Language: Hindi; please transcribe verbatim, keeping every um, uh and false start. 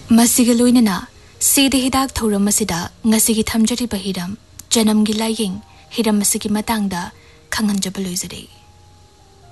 मसिगा लोइनना सेदे हिदाक थौरम मसिदा ngasiगी thamjari bahiram janamgi laying hiram masigi matangda khanganjaba loizare